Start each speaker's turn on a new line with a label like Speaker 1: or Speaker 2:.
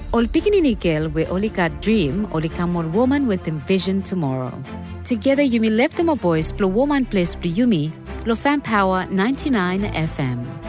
Speaker 1: Ol pikininikil we olika dream olikamol woman with envision tomorrow. Together you may lift them a voice, blow woman place, yumi, lo fan power 99 FM.